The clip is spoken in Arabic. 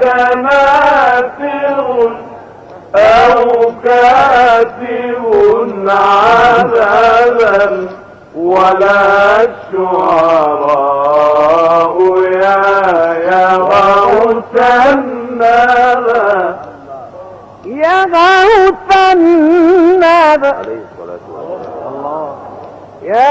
نافر أو كاتب عددا ولا الشعراء يا غوث الندى يا غوث الندى